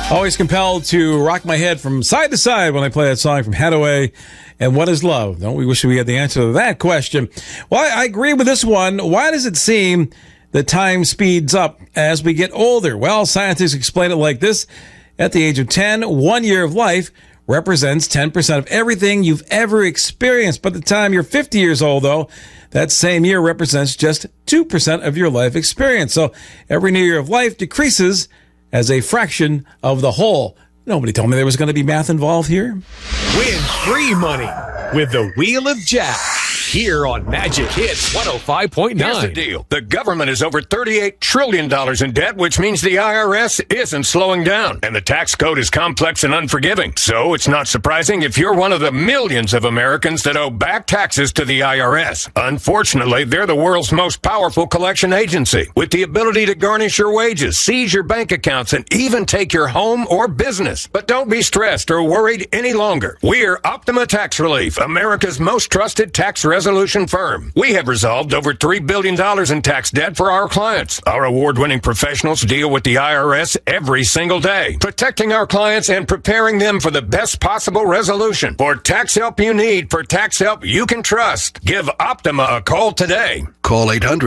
Always compelled to rock my head from side to side when I play that song from Haddaway. And what is love? Don't we wish we had the answer to that question? Well, I agree with this one. Why does it seem that time speeds up as we get older? Well, scientists explain it like this. At the age of 10, 1 year of life represents 10% of everything you've ever experienced. By the time you're 50 years old, though, that same year represents just 2% of your life experience. So every new year of life decreases as a fraction of the whole. Nobody told me there was going to be math involved here. Win free money with the Wheel of Jack here on Magic Hits 105.9. Here's the deal. The government is over $38 trillion in debt, which means the IRS isn't slowing down. And the tax code is complex and unforgiving. So it's not surprising if you're one of the millions of Americans that owe back taxes to the IRS. Unfortunately, they're the world's most powerful collection agency, with the ability to garnish your wages, seize your bank accounts, and even take your home or business. But don't be stressed or worried any longer. We're Optima Tax Relief, America's most trusted tax resolution firm. We have resolved over $3 billion in tax debt for our clients. Our award-winning professionals deal with the IRS every single day, protecting our clients and preparing them for the best possible resolution. For tax help you need, for tax help you can trust, give Optima a call today. Call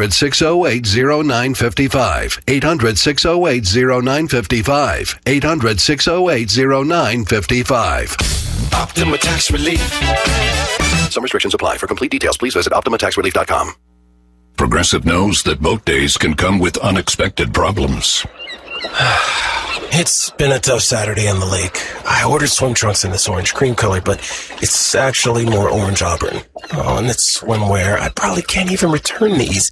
800-608-0955. 800-608-0955. 800-608-0955. Optima Tax Relief. Some restrictions apply. For complete details, please visit OptimaTaxRelief.com. Progressive knows that boat days can come with unexpected problems. It's been a tough Saturday on the lake. I ordered swim trunks in this orange cream color, but it's actually more orange auburn. Oh, and it's swimwear. I probably can't even return these.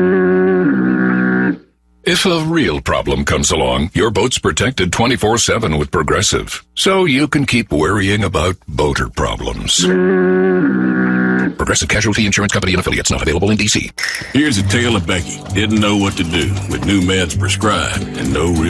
If a real problem comes along, your boat's protected 24/7 with Progressive, so you can keep worrying about boater problems. Progressive Casualty Insurance Company and Affiliates, not available in D.C. Here's a tale of Becky. Didn't know what to do with new meds prescribed and no real